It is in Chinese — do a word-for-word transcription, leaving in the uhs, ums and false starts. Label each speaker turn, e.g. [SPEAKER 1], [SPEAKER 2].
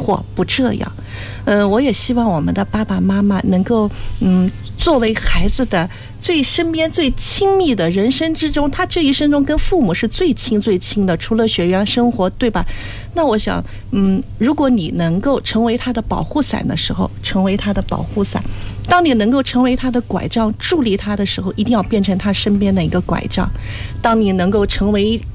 [SPEAKER 1] 或不这样。嗯、呃，我也希望我们的爸爸妈妈能够，嗯，作为孩子的最身边最亲密的人生之中，他这一生中跟父母是最亲最亲的，除了血缘生活，对吧？那我想，嗯，如果你能够成为他的保护伞的时候，成为他的保护伞；当你能够成为他的拐杖，助力他的时候，一定要变成他身边的一个拐杖；当你能够成为